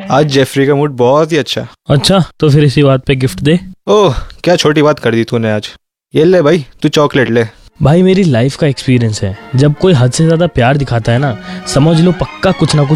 आज जेफरी का मूड बहुत ही अच्छा। अच्छा, तो फिर इसी बात पे गिफ्ट दे। ओह, क्या छोटी बात कर दी तूने आज। ये ले भाई, तू चॉकलेट ले। भाई मेरी लाइफ का एक्सपीरियंस है, जब कोई हद से ज्यादा प्यार दिखाता है ना, समझ लो पक्का कुछ ना कुछ